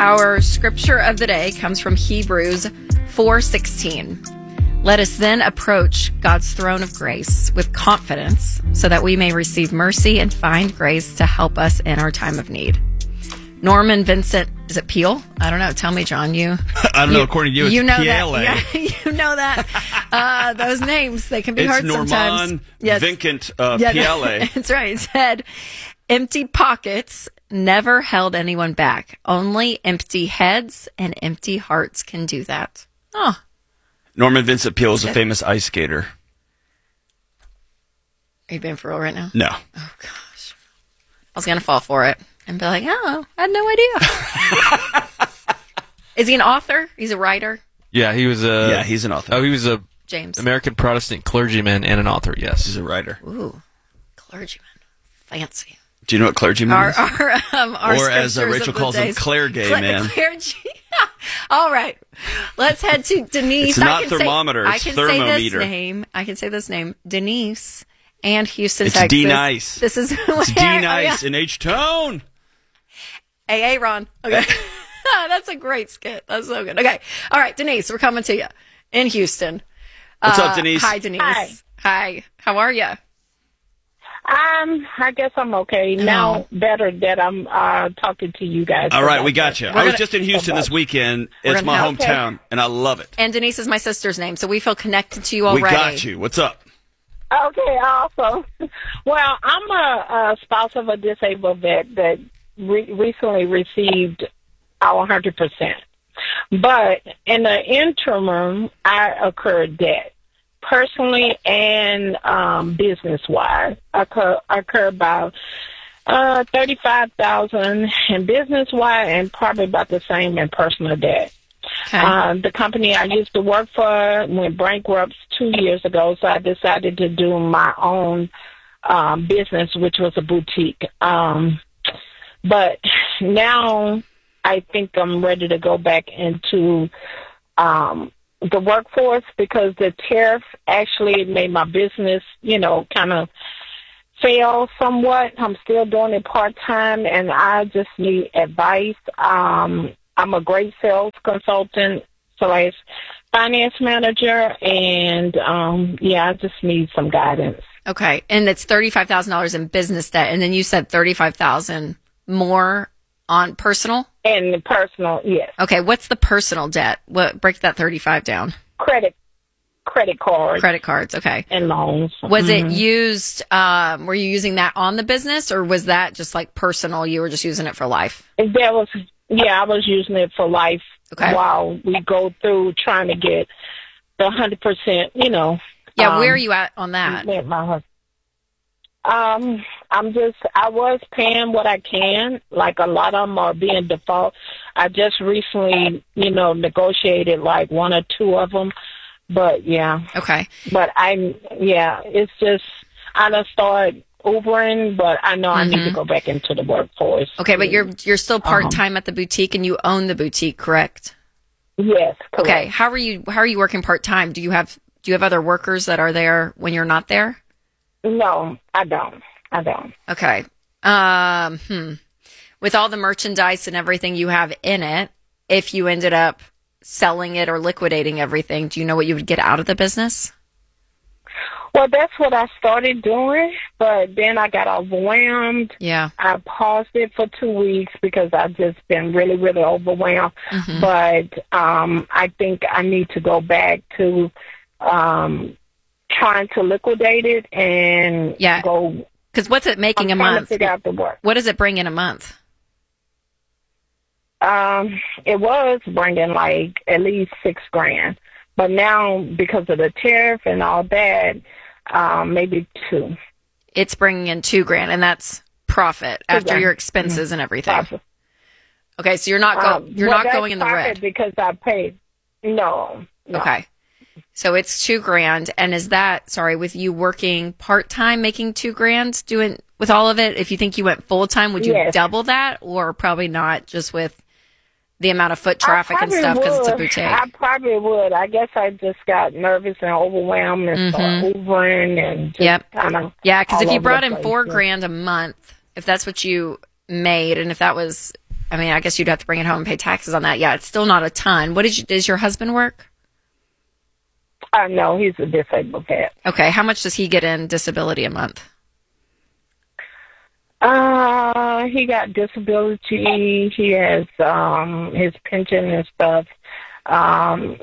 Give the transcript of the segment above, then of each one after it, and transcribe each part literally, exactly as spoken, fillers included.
Our scripture of the day comes from Hebrews four sixteen. Let us then approach God's throne of grace with confidence so that we may receive mercy and find grace to help us in our time of need. Norman Vincent, is it Peale? I don't know. Tell me, John. You, I don't you, know. According to you, it's you know Peale. That, yeah, you know that. Uh, those names, they can be it's hard Norman sometimes. Yes. Vincent uh, yeah, Peale. That's right. It said, empty pockets never held anyone back. Only empty heads and empty hearts can do that. Oh. Norman Vincent Peale is a famous ice skater. Are you being for real right now? No. Oh, gosh. I was going to fall for it and be like, oh, I had no idea. Is he an author? He's a writer? Yeah, he was a... Yeah, he's an author. Oh, he was a James. American Protestant clergyman and an author, yes. He's a writer. Ooh, clergyman. Fancy. Do you know what clergyman Our, is? our, um, our or as uh, scriptures Rachel of the calls him, days. clergy, Cle- man. Clergy. All right. Let's head to Denise. It's not I can thermometer, say, it's I can thermometer. say this name. I can say this name. Denise and Houston, It's Texas. D-Nice. This is It's D-Nice in H-Tone. Hey, hey, Ron. Okay. That's a great skit. That's so good. Okay. All right, Denise, we're coming to you in Houston. What's uh, up, Denise? Hi, Denise. Hi. Hi. How are you? Um, I guess I'm okay. Now, better that I'm uh, talking to you guys. All right, we got you. I gonna- was just in Houston this weekend. It's gonna my help. hometown, and I love it. And Denise is my sister's name, so we feel connected to you We already. got you. What's up? Okay, awesome. Well, I'm a, a spouse of a disabled vet that re- recently received our one hundred percent. But in the interim, I incurred debt. Personally and um, business-wise, I incur, I incur about uh, thirty-five thousand dollars in business-wise and probably about the same in personal debt. Okay. Uh, the company I used to work for went bankrupt two years ago, so I decided to do my own um, business, which was a boutique. Um, but now I think I'm ready to go back into um, the workforce because the tariff actually made my business, you know, kind of fail somewhat. I'm still doing it part-time, and I just need advice. Um, I'm a great sales consultant slash finance manager, and, um, yeah, I just need some guidance. Okay. And it's thirty-five thousand dollars in business debt. And then you said thirty-five thousand dollars more on personal? And personal, yes. Okay. What's the personal debt? What, break that thirty-five down. Credit, credit cards. Credit cards. Okay. And loans. Was Mhm. it used, um, were you using that on the business, or was that just like personal? You were just using it for life? That was, yeah, I was using it for life Okay. while we go through trying to get the one hundred percent, you know. Yeah. um, Where are you at on that? Met my husband. Um, I'm just, I was paying what I can. Like a lot of them are being default. I just recently, you know, negotiated like one or two of them. But yeah, Okay. but I, yeah, it's just, I done started Ubering, but I know I need Mhm. to go back into the workforce. Okay. But you're, you're still Uh-huh. part-time at the boutique and you own the boutique, correct? Yes. Correct. Okay. How are you, how are you working part-time? Do you have, do you have other workers that are there when you're not there? No, I don't. I don't. Okay. Um, hmm. With all the merchandise and everything you have in it, if you ended up selling it or liquidating everything, do you know what you would get out of the business? Well, that's what I started doing, but then I got overwhelmed. Yeah. I paused it for two weeks because I've just been really, really overwhelmed. Mhm. But um, I think I need to go back to um, trying to liquidate it and Yeah. go. Because what's it making I'm a trying month? to figure out the work. What does it bring in a month? Um, it was bringing like at least six grand, but now because of the tariff and all that, um, maybe two. It's bringing in two grand, and that's profit after grand. your expenses and everything. Profit. Okay, so you're not go- Um, you're well, not that's going in the profit red. because I paid. No, no. Okay. So it's two grand. And is that, sorry, with you working part-time, making two grand, doing with all of it, if you think you went full-time, would you Yes. double that, or probably not, just with the amount of foot I traffic and probably stuff because it's a would. boutique? I probably would. I guess I just got nervous and overwhelmed and started Ubering and just Yep. kind of Yeah, because if all you over brought the in place, four yeah. grand a month, if that's what you made, and if that was, I mean, I guess you'd have to bring it home and pay taxes on that. Yeah, it's still not a ton. What did you, does your husband work? Uh, no, he's a disabled cat. Okay. How much does he get in disability a month? Uh, he got disability. He has um his pension and stuff. Um,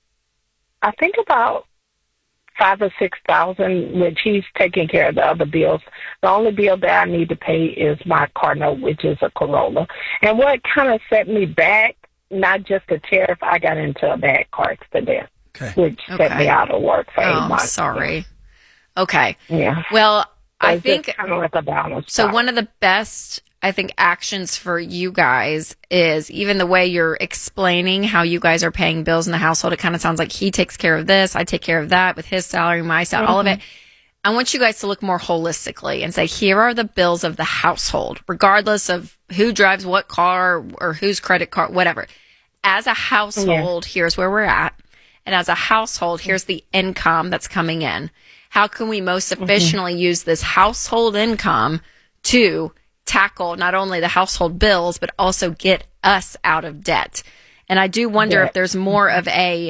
I think about five or six thousand, which he's taking care of the other bills. The only bill that I need to pay is my car note, which is a Corolla. And what kind of set me back, not just the tariff, I got into a bad car accident, Okay. which Okay. set me out of work for Oh, eight I'm months. sorry. Okay. Yeah. Well, I It's think kind of like a balance. so. One of the best, I think, actions for you guys is even the way you're explaining how you guys are paying bills in the household. It kind of sounds like he takes care of this, I take care of that with his salary, my salary, all of it. I want you guys to look more holistically and say, here are the bills of the household, regardless of who drives what car or whose credit card, whatever. As a household, here's where we're at. And as a household, here's the income that's coming in. How can we most efficiently mm-hmm. use this household income to tackle not only the household bills, but also get us out of debt? And I do wonder yeah. if there's more of a,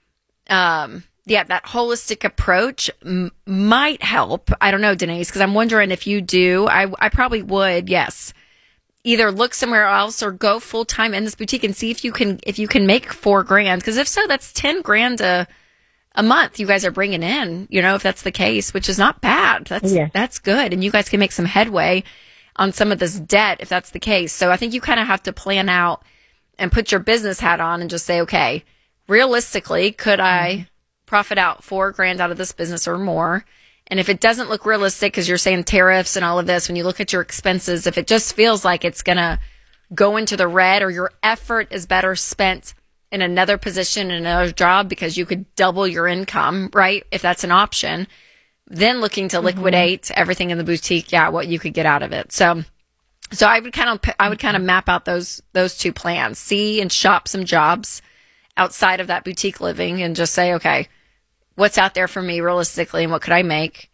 um, yeah, that holistic approach m- might help. I don't know, Denise, because I'm wondering if you do. I, I probably would, yes. Either look somewhere else or go full time in this boutique and see if you can if you can make four grand. Because if so, that's ten grand a a month you guys are bringing in. You know, if that's the case, which is not bad. That's yeah. that's good, and you guys can make some headway on some of this debt if that's the case. So I think you kind of have to plan out and put your business hat on and just say, okay, realistically, could I profit out four grand out of this business or more? And if it doesn't look realistic, because you're saying tariffs and all of this, when you look at your expenses, if it just feels like it's going to go into the red, or your effort is better spent in another position, in another job, because you could double your income, right? If that's an option, then looking to liquidate mm-hmm. everything in the boutique, yeah, what you could get out of it. So, so I would kind of, I would kind of map out those, those two plans, see and shop some jobs outside of that boutique living and just say, okay, what's out there for me realistically and what could I make?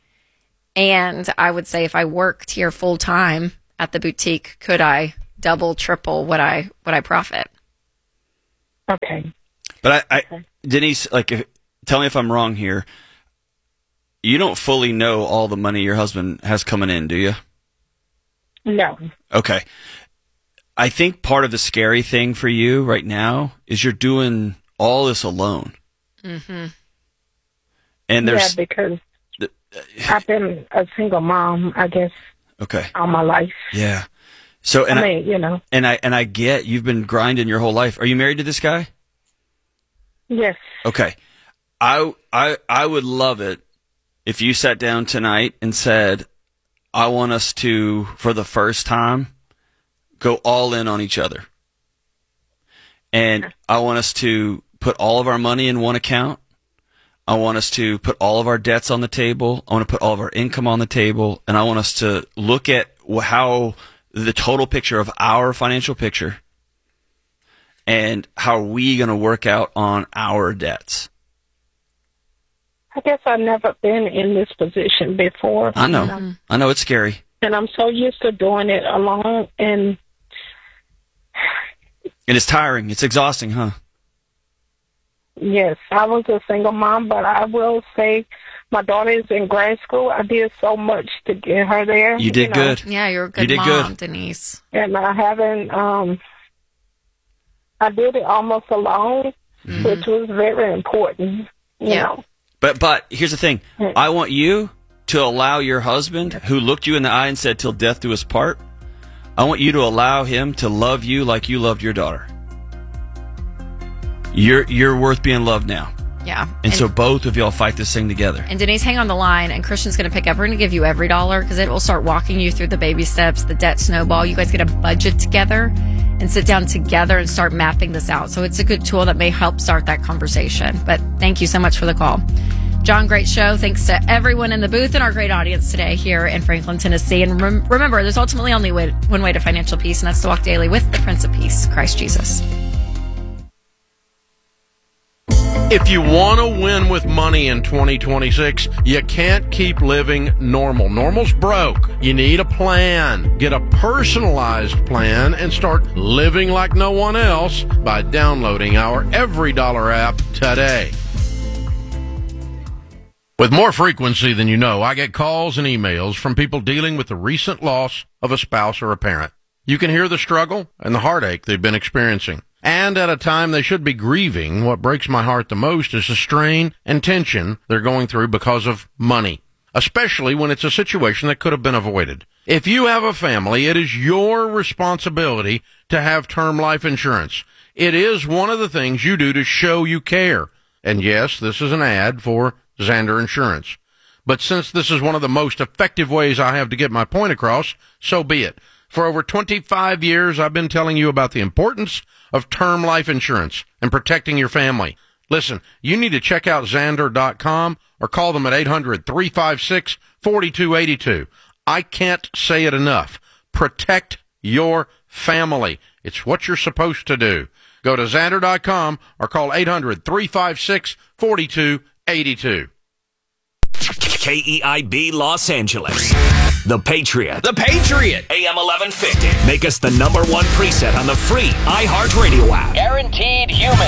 And I would say if I worked here full time at the boutique, could I double, triple what I what I profit? Okay. But I, I okay. Denise, like, if, tell me if I'm wrong here. You don't fully know all the money your husband has coming in, do you? No. Okay. I think part of the scary thing for you right now is you're doing all this alone. Mm-hmm. And there's, yeah, because uh, I've been a single mom, I guess, okay, all my life. Yeah. So, and I mean, I, you know, and I and I get you've been grinding your whole life. Are you married to this guy? Yes. Okay. I I I would love it if you sat down tonight and said, I want us to, for the first time, go all in on each other. And sure. I want us to put all of our money in one account. I want us to put all of our debts on the table. I want to put all of our income on the table. And I want us to look at how the total picture of our financial picture and how are we going to work out on our debts. I guess I've never been in this position before. I know. Mm-hmm. I know it's scary. And I'm so used to doing it alone. And, and it's tiring. It's exhausting, huh? Yes, I was a single mom, but I will say my daughter is in grad school. I did so much to get her there. You did you know. good. Yeah, you're a good you did mom, good. Denise. And I haven't, um, I did it almost alone, mm-hmm. which was very important, you yeah. know. But, but here's the thing. I want you to allow your husband, who looked you in the eye and said, till death do us part, I want you to allow him to love you like you loved your daughter. You're you're worth being loved now. Yeah. And, and so both of y'all fight this thing together. And Denise, hang on the line, and Christian's going to pick up. We're going to give you every dollar because it will start walking you through the baby steps, the debt snowball. You guys get a budget together and sit down together and start mapping this out. So it's a good tool that may help start that conversation. But thank you so much for the call. John, great show. Thanks to everyone in the booth and our great audience today here in Franklin, Tennessee. And rem- remember, there's ultimately only way, one way to financial peace, and that's to walk daily with the Prince of Peace, Christ Jesus. If you want to win with money in twenty twenty-six, you can't keep living normal. Normal's broke. You need a plan. Get a personalized plan and start living like no one else by downloading our Every Dollar app today. With more frequency than you know, I get calls and emails from people dealing with the recent loss of a spouse or a parent. You can hear the struggle and the heartache they've been experiencing. And at a time they should be grieving, what breaks my heart the most is the strain and tension they're going through because of money, especially when it's a situation that could have been avoided. If you have a family, it is your responsibility to have term life insurance. It is one of the things you do to show you care. And yes, this is an ad for Zander Insurance. But since this is one of the most effective ways I have to get my point across, so be it. For over twenty-five years, I've been telling you about the importance of term life insurance and protecting your family. Listen, you need to check out Zander dot com or call them at eight hundred, three five six, four two eight two. I can't say it enough. Protect your family. It's what you're supposed to do. Go to Zander dot com or call eight hundred, three five six, four two eight two. K E I B Los Angeles. The Patriot. The Patriot. A M eleven fifty. Make us the number one preset on the free iHeartRadio app. Guaranteed human.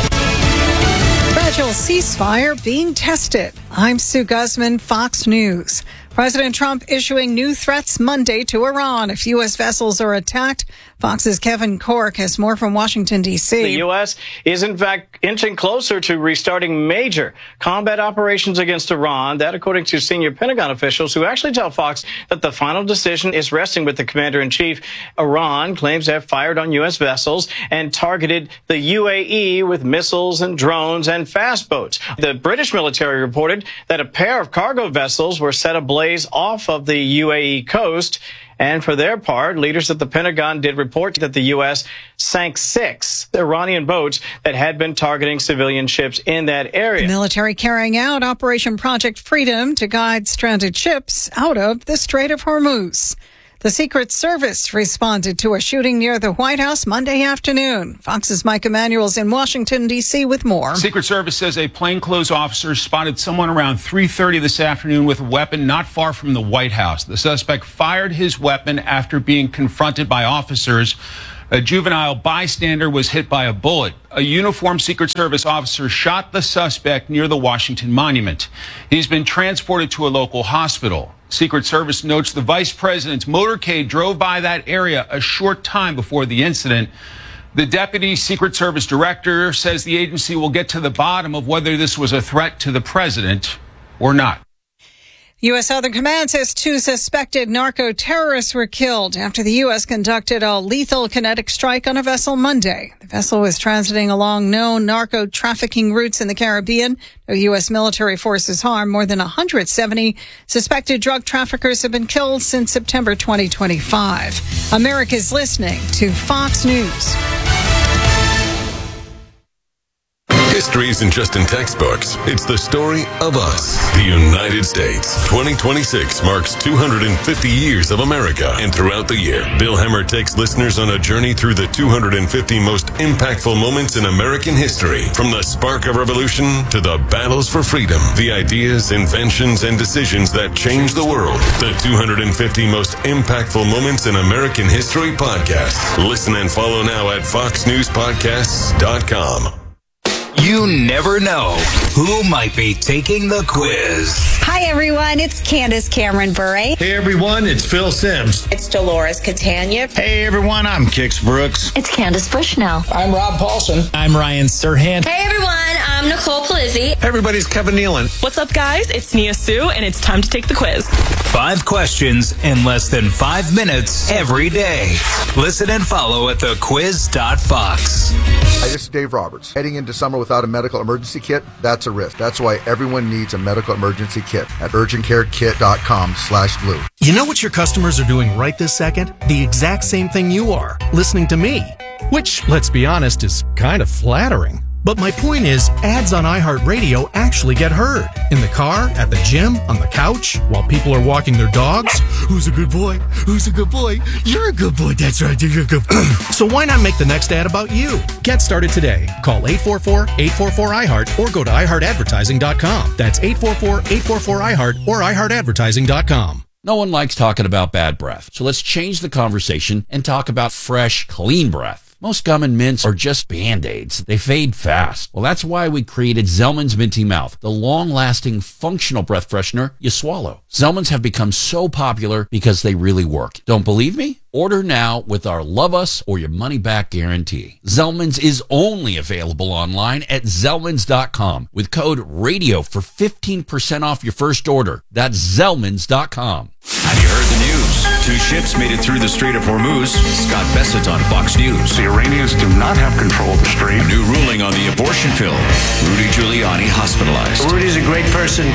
Fragile ceasefire being tested. I'm Sue Guzman, Fox News. President Trump issuing new threats Monday to Iran if U S vessels are attacked. Fox's Kevin Cork has more from Washington, D C. The U S is, in fact, inching closer to restarting major combat operations against Iran. That, according to senior Pentagon officials who actually tell Fox that the final decision is resting with the commander-in-chief. Iran claims to have fired on U S vessels and targeted the U A E with missiles and drones and fast boats. The British military reported that a pair of cargo vessels were set ablaze off of the U A E coast. And for their part, leaders at the Pentagon did report that the U S sank six Iranian boats that had been targeting civilian ships in that area. The military carrying out Operation Project Freedom to guide stranded ships out of the Strait of Hormuz. The Secret Service responded to a shooting near the White House Monday afternoon. Fox's Mike Emanuel's in Washington, D C with more. Secret Service says a plainclothes officer spotted someone around three thirty this afternoon with a weapon not far from the White House. The suspect fired his weapon after being confronted by officers. A juvenile bystander was hit by a bullet. A uniformed Secret Service officer shot the suspect near the Washington Monument. He's been transported to a local hospital. Secret Service notes the vice president's motorcade drove by that area a short time before the incident. The deputy Secret Service director says the agency will get to the bottom of whether this was a threat to the president or not. U S. Southern Command says two suspected narco-terrorists were killed after the U S conducted a lethal kinetic strike on a vessel Monday. The vessel was transiting along known narco-trafficking routes in the Caribbean. No U S military forces harmed. More than one hundred seventy suspected drug traffickers have been killed since September twenty twenty-five. America's listening to Fox News. History isn't just in textbooks. It's the story of us, the United States. twenty twenty-six marks two hundred fifty years of America. And throughout the year, Bill Hemmer takes listeners on a journey through the two hundred fifty most impactful moments in American history. From the spark of revolution to the battles for freedom, the ideas, inventions, and decisions that changed the world. The two hundred fifty most impactful moments in American history podcast. Listen and follow now at fox news podcasts dot com. You never know who might be taking the quiz. Hi, everyone. It's Candace Cameron Bure. Hey, everyone. It's Phil Sims. It's Dolores Catania. Hey, everyone. I'm Kix Brooks. It's Candace Bushnell. I'm Rob Paulson. I'm Ryan Serhant. Hey, everyone. I'm Nicole Palizzi. Hey, everybody. It's Kevin Nealon. What's up, guys? It's Nia Sue, and it's time to take the quiz. Five questions in less than five minutes every day. Listen and follow at the quiz dot fox. Hi, this is Dave Roberts. Heading into summer without a medical emergency kit, that's a risk. That's why everyone needs a medical emergency kit at urgent care kit dot com slash blue. You know what your customers are doing right this second? The exact same thing you are, listening to me. Which, let's be honest, is kind of flattering. But my point is, ads on iHeartRadio actually get heard. In the car, at the gym, on the couch, while people are walking their dogs. Who's a good boy? Who's a good boy? You're a good boy. That's right. You're a good boy. So why not make the next ad about you? Get started today. Call eight four four, eight four four, I heart or go to i heart advertising dot com. That's eight four four, eight four four, I heart or i heart advertising dot com. No one likes talking about bad breath, so let's change the conversation and talk about fresh, clean breath. Most gum and mints are just Band-Aids. They fade fast. Well, that's why we created Zellman's Minty Mouth, the long-lasting, functional breath freshener you swallow. Zellman's have become so popular because they really work. Don't believe me? Order now with our Love Us or Your Money Back guarantee. Zellman's is only available online at Zellmans dot com with code RADIO for fifteen percent off your first order. That's Zellmans dot com. Have you heard the news? Two ships made it through the Strait of Hormuz. Scott Bessett on Fox News. The Iranians do not have control of the strait. A new ruling on the abortion pill. Rudy Giuliani hospitalized. Rudy's a great person.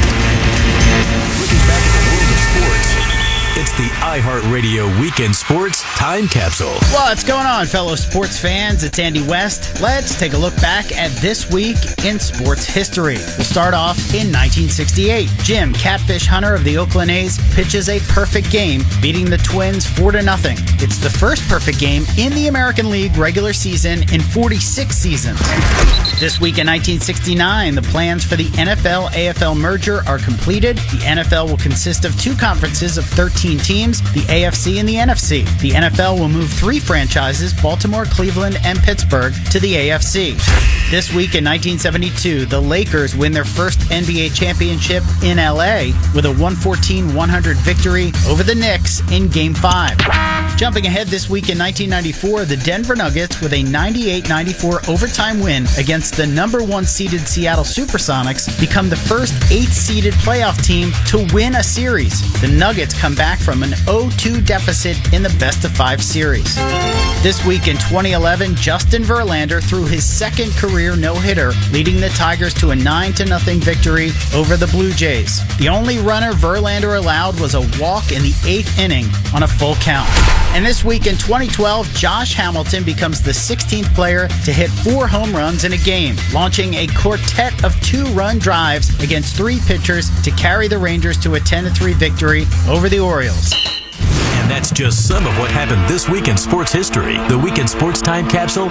Looking back at the world of sports, it's the iHeartRadio Weekend Sports Time Capsule. What's going on, fellow sports fans? It's Andy West. Let's take a look back at this week in sports history. We'll start off in nineteen sixty-eight. Jim Catfish Hunter of the Oakland A's pitches a perfect game, beating the Twins four to nothing. It's the first perfect game in the American League regular season in forty-six seasons. This week in nineteen sixty-nine, the plans for the N F L A F L merger are completed. The N F L will consist of two conferences of thirteen teams, the A F C and the N F C. The N F L will move three franchises, Baltimore, Cleveland, and Pittsburgh, to the A F C. This week in nineteen seventy-two, the Lakers win their first N B A championship in L A with a one fourteen one hundred victory over the Knicks in Game five. Jumping ahead this week in nineteen ninety-four, the Denver Nuggets, with a ninety-eight ninety-four overtime win against the number one seeded Seattle Supersonics, become the first eighth seeded playoff team to win a series. The Nuggets come back from an oh two deficit in the best of five series. This week in twenty eleven, Justin Verlander threw his second career no-hitter, leading the Tigers to a nine to nothing victory over the Blue Jays. The only runner Verlander allowed was a walk in the eighth inning on a full count. And this week in twenty twelve, Josh Hamilton becomes the sixteenth player to hit four home runs in a game, launching a quartet of two-run drives against three pitchers to carry the Rangers to a ten to three victory over the Orioles. And that's just some of what happened this week in sports history. The Weekend Sports Time Capsule